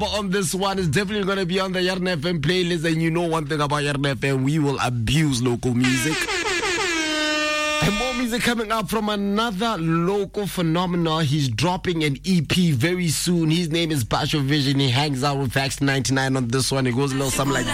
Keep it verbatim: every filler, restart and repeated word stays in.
But on this one, it's definitely going to be on the Yarn F M playlist. And you know one thing about Yarn F M, we will abuse local music. And more music coming up from another local phenomenon. He's dropping an E P very soon. His name is Basho Vision. He hangs out with Fax ninety-nine on this one. It goes a little something like